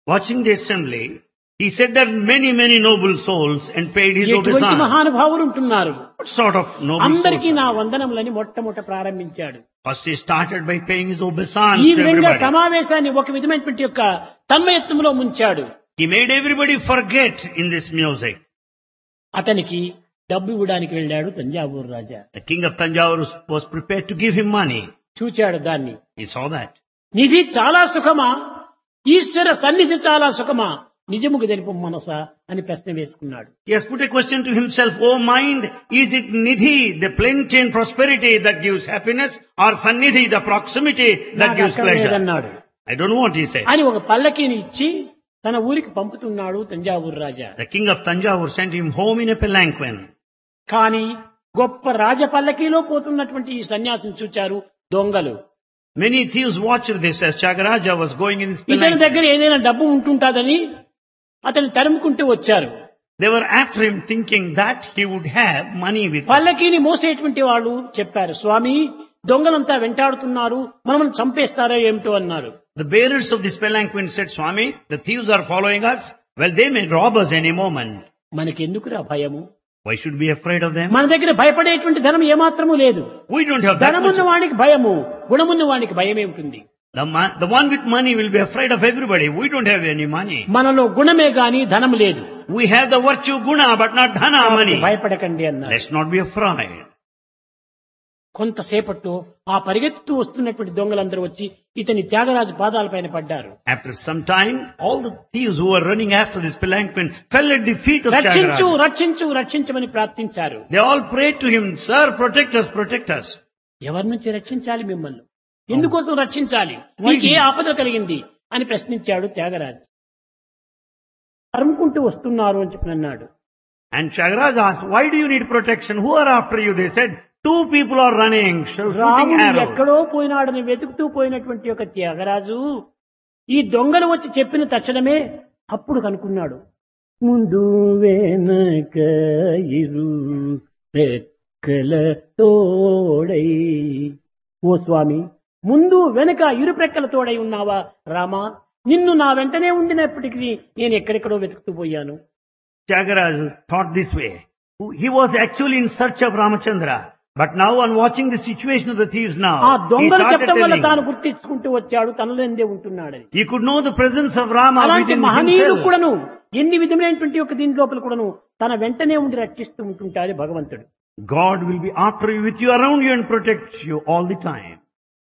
Watching the assembly, he said that many noble souls and paid his ఎటువంటి obeisance. మహానుభావులు ఉంటున్నారు. What sort of noble అందరికీ souls? నా వందనములని మొట్టమొదట ప్రారంభించాడు. First he started by paying his obeisance ఈ to విధంగా everybody. సమావేశాన్ని ఒక విధమైనటువంటి యొక్క తన్మయత్వంలో ముంచాడు. He made everybody forget in this music. అతనికి డబ్బు ఇవ్వడానికి వెళ్ళాడు తంజావూరు రాజా. The king of Tanjavur was prepared to give him money. చూచాడు దాన్ని. He saw that. నిధి చాలా సుఖమా, ఈశ్వర సన్నిధి చాలా సుఖమా, నిజముకు తెలుపు మనసా అని ప్రశ్న వేసుకున్నాడు. He has put a question to himself, oh mind, is it Nidhi, the plenty and prosperity that gives happiness, or Sannidhi, the proximity that నాకు gives అక్కడ pleasure? లేదన్నాడు I don't know what he said. అని ఒక పల్లకీని ఇచ్చి తన ఊరికి పంపుతున్నాడు తంజావూరు రాజా. The king of Tanjavur sent him home in a palanquin. కానీ గొప్ప రాజ పల్లకీలో పోతున్నటువంటి ఈ సన్యాసిని చూచారు దొంగలు. Many thieves watched this as Chagaraja was going in his ఇతని palanquin. దగ్గర ఏదైనా డబ్బు ఉంటుంటాదని అతను తరుముకుంటూ వచ్చారు. They were after him thinking that he would have money with him. పల్లకీని మోసేటువంటి వాళ్ళు చెప్పారు, స్వామి దొంగలంతా వెంటాడుతున్నారు, మనల్ని చంపేస్తారో ఏమిటో అన్నారు. The bearers of this palanquin said, Swami, the thieves are following us. Well, they may rob us any moment. మనకెందుకురా భయము? Why should we be afraid of them? మన దగ్గర భయపడేటువంటి ధనం ఏమాత్రము లేదు. We don't have that ధనమున్న much. వాడికి భయము, గుణమున్న వాడికి భయమే ఉంటుంది. The one with money will be afraid of everybody. We don't have any money. మనలో గుణమే గాని ధనము లేదు. We have the virtue guna, but not dhana money. భయపడకండి అన్నారు. Let's not be afraid. కొంతసేపట్లో ఆ పరిగెత్తుతూ వస్తున్నటువంటి దొంగలందరూ వచ్చి ఇతని త్యాగరాజు పాదాలపైన పడ్డారు. After some time, all the thieves who were running after this palanquin fell at the feet of రక్షించు Chagaraja. రక్షించు రక్షించమని ప్రార్థించారు. They all prayed to him, Sir, protect us, protect us. ఎవరి నుంచి రక్షించాలి మిమ్మల్ని? ఎందుకోసం రక్షించాలి? Why నీకు ఏ did- ఆపద కలిగింది అని ప్రశ్నించాడు త్యాగరాజు. తరుముకుంటూ వస్తున్నారు అని చెప్పి అన్నాడు. And Chagaraja asked, why do you need protection? Who are after you? They said, 2 people are running, shooting రాముడు arrows. ఎక్కడో పోయినాడని వెతుకుతూ పోయినటువంటి ఒక త్యాగరాజు ఈ దొంగలు వచ్చి చెప్పిన తక్షణమే అప్పుడు కనుక్కున్నాడు, ముందు వెనక ఇరు రెక్కల తోడై, ఓ స్వామి ముందు వెనక ఇరు రెక్కల తోడై ఉన్నావా రామా? నిన్ను నా వెంటనే ఉండినప్పటికీ నేను ఎక్కడెక్కడో వెతుకుతూ పోయాను. Chagaraja thought this way. He was actually in search of Ramachandra. But now on watching the situation of the thieves ఆ now, he దొంగలు started చెప్పడం వల్ల తాను telling. గుర్తించుకుంటూ వచ్చాడు తనలోందే ఉంటున్నాడని. He could know the presence of Rama అలాంటి within మహనీయులు himself. కూడాను ఎన్ని విధమైనటువంటి ఒక దీని లోపల కూడాను తన వెంటనే ఉండి రక్షిస్తూ ఉంటుంటాడు భగవంతుడు. God will be after you, with you, around you, and protect you all the time.